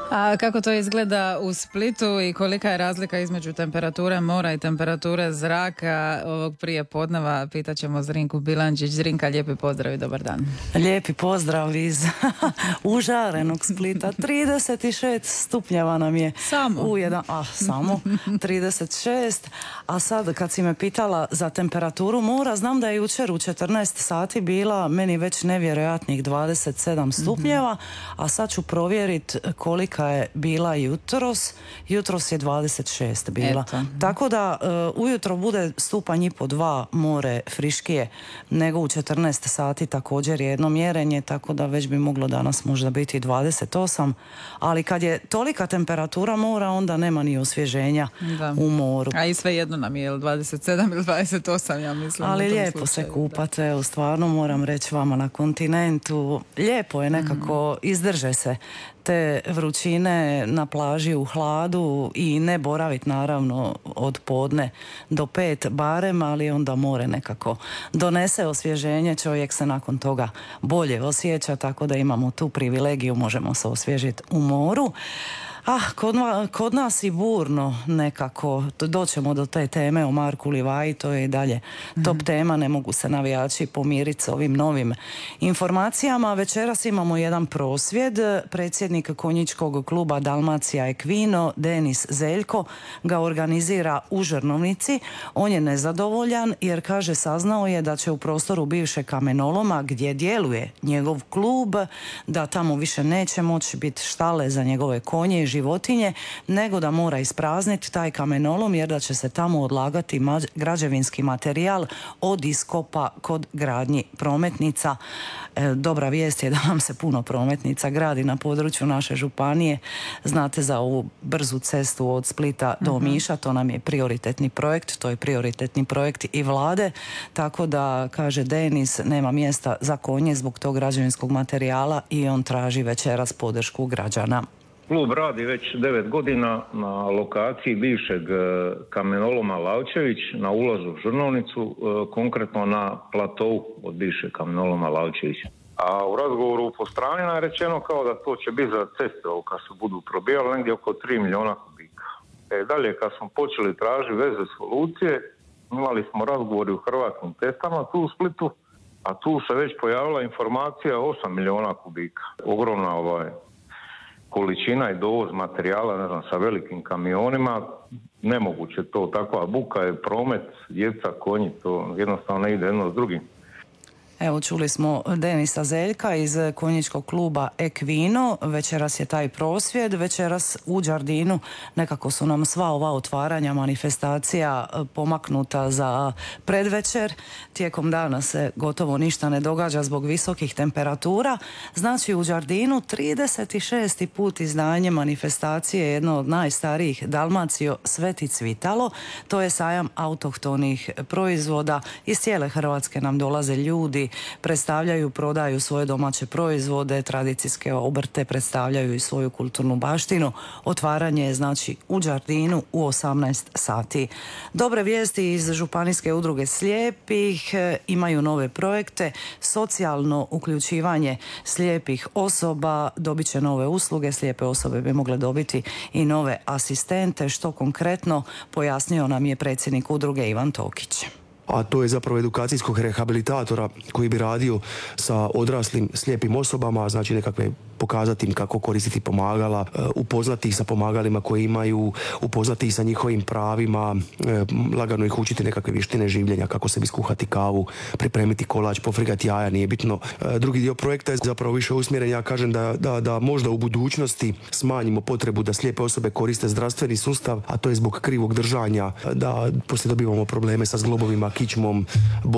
A kako to izgleda u Splitu i kolika je razlika između temperature mora i temperature zraka? Ovog prije podneva pitat ćemo Zrinku Bilandžić. Zrinka, lijepi pozdrav i dobar dan. Lijepi pozdrav iz užarenog Splita. 36 stupnjeva nam je. Samo? Samo 36. A sad kad si me pitala za temperaturu mora, znam da je jučer u 14 sati bila meni već nevjerojatnih 27 stupnjeva, a sad ću provjeriti kolika je bila jutros. Jutros je 26 bila. Eto. Tako da ujutro bude stupanj i po 2 more friškije nego u 14 sati također jedno mjerenje, tako da već bi moglo danas možda biti 28, ali kad je tolika temperatura mora onda nema ni osvježenja u moru. A i sve jedno nam je 27 ili 28, ja mislim. Ali lijepo slučaju, se kupate, evo, stvarno moram reći vama na kontinentu, lijepo je nekako, izdrže se te vrućine na plaži u hladu i ne boraviti naravno od podne do 5 barem, ali onda more nekako donese osvježenje, čovjek se nakon toga bolje osjeća, tako da imamo tu privilegiju, možemo se osvježiti u moru. Kod nas i burno nekako, doćemo do te teme o Marku Livaji, to je i dalje top tema, ne mogu se navijači pomiriti s ovim novim informacijama. Večeras imamo jedan prosvjed, predsjednik konjičkog kluba Dalmacija Equino, Denis Zeljko, ga organizira u Žrnovnici. On je nezadovoljan jer kaže saznao je da će u prostoru bivše kamenoloma gdje djeluje njegov klub, da tamo više neće moći biti štale za njegove konje i životinje, nego da mora isprazniti taj kamenolom jer da će se tamo odlagati građevinski materijal od iskopa kod gradnji prometnica. Dobra vijest je da nam se puno prometnica gradi na području naše županije. Znate za ovu brzu cestu od Splita do Omiša, to nam je prioritetni projekt, to je prioritetni projekt i vlade, tako da, kaže Denis, nema mjesta za konje zbog tog građevinskog materijala i on traži večeras podršku građana. Klub radi već 9 godina na lokaciji bivšeg kamenoloma Lavčević na ulazu u Žrnovnicu, konkretno na platovu od bivšeg kamenoloma Lavčević. A u razgovoru po stranima je rečeno kao da to će biti za ceste, kad se budu probijali negdje oko 3 milijuna kubika. Dalje kad smo počeli tražiti veze solucije, imali smo razgovori u Hrvatskim cestama tu u Splitu, a tu se već pojavila informacija 8 milijuna kubika. Ogromna količina i dovoz materijala, ne znam, sa velikim kamionima, nemoguće to, takva buka je promet, djeca, konji, to jednostavno ne ide jedno s drugim. Evo, čuli smo Denisa Zeljka iz konjičkog kluba Equino. Večeras je taj prosvjed, večeras u Đardinu nekako su nam sva ova otvaranja manifestacija pomaknuta za predvečer. Tijekom dana se gotovo ništa ne događa zbog visokih temperatura. Znači u Đardinu 36. put izdanje manifestacije, jedno od najstarijih, Dalmacio Sveti Cvitalo. To je sajam autohtonih proizvoda. Iz cijele Hrvatske nam dolaze ljudi, predstavljaju, prodaju svoje domaće proizvode, tradicijske obrte, predstavljaju i svoju kulturnu baštinu. Otvaranje je znači u Đardinu u 18 sati. Dobre vijesti iz Županijske udruge slijepih, imaju nove projekte, socijalno uključivanje slijepih osoba, dobit će nove usluge, slijepe osobe bi mogle dobiti i nove asistente, što konkretno pojasnio nam je predsjednik udruge Ivan Tokić. A to je zapravo edukacijskog rehabilitatora koji bi radio sa odraslim slijepim osobama, znači nekakve pokazati im kako koristiti pomagala, upoznati ih sa pomagalima koje imaju, upoznati ih sa njihovim pravima, lagano ih učiti nekakve vještine življenja, kako sebi skuhati kavu, pripremiti kolač, pofrigati jaja, nije bitno. Drugi dio projekta je zapravo više usmjeren, ja kažem da možda u budućnosti smanjimo potrebu da slijepe osobe koriste zdravstveni sustav, a to je zbog krivog držanja, da poslije dobivamo probleme sa zglobovima, kičmom,